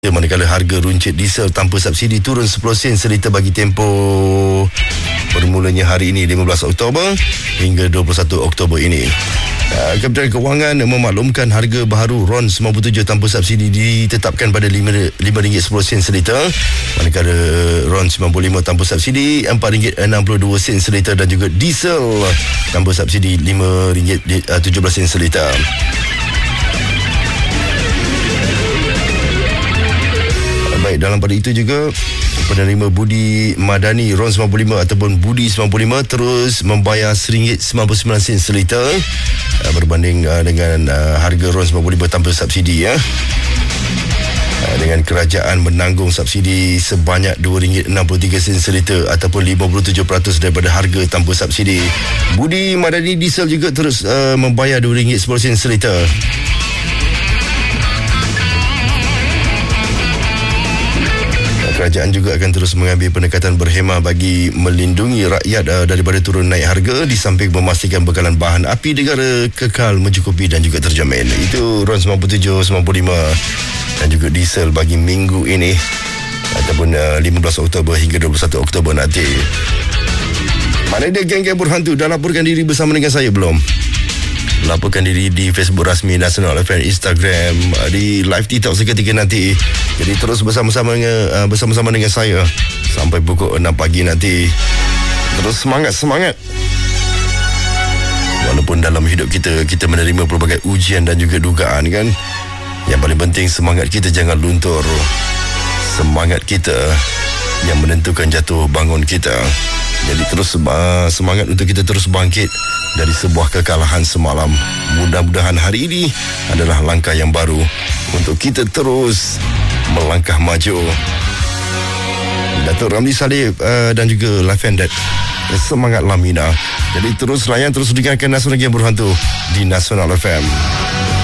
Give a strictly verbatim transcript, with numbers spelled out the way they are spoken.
manakala harga runcit diesel tanpa subsidi turun sepuluh sen seliter bagi tempoh bermulanya hari ini lima belas Oktober hingga dua puluh satu Oktober ini. Uh, Kementerian Kewangan memaklumkan harga baharu RON sembilan puluh tujuh tanpa subsidi ditetapkan pada lima ringgit sepuluh sen seliter, manakala RON sembilan puluh lima tanpa subsidi empat ringgit enam puluh dua sen seliter dan juga diesel tanpa subsidi lima ringgit tujuh belas sen seliter. Baik, dalam pada itu juga penerima budi madani RON sembilan puluh lima ataupun budi sembilan puluh lima terus membayar seringgit sembilan puluh sembilan sen seliter uh, berbanding uh, dengan uh, harga RON sembilan puluh lima tanpa subsidi ya. Uh, dengan kerajaan menanggung subsidi sebanyak dua ringgit enam puluh tiga sen seliter ataupun lima puluh tujuh peratus daripada harga tanpa subsidi. Budi madani diesel juga terus uh, membayar dua ringgit sepuluh sen seliter. Kerajaan juga akan terus mengambil pendekatan berhemah bagi melindungi rakyat uh, daripada turun naik harga, di samping memastikan bekalan bahan api negara kekal mencukupi dan juga terjamin. Itu RON sembilan puluh tujuh, sembilan puluh lima dan juga diesel bagi minggu ini ataupun uh, lima belas Oktober hingga dua puluh satu Oktober nanti. Mana dia geng-geng berhantu? Dah laporkan diri bersama dengan saya belum? Laporkan diri di Facebook rasmi Nasional F M, Instagram, di live TikTok seketika nanti. Jadi terus bersama-sama dengan, bersama-sama dengan saya sampai pukul enam pagi nanti. Terus semangat-semangat. Walaupun dalam hidup kita, kita menerima pelbagai ujian dan juga dugaan kan. Yang paling penting semangat kita jangan luntur. Semangat kita yang menentukan jatuh bangun kita. Jadi terus uh, semangat untuk kita terus bangkit dari sebuah kekalahan semalam. Mudah-mudahan hari ini adalah langkah yang baru untuk kita terus melangkah maju. Datuk Ramli Saleh uh, dan juga Lafendet, semangat Lamina. Jadi terus layan, terus dengarkan Nasional Game Berhantu di Nasional F M.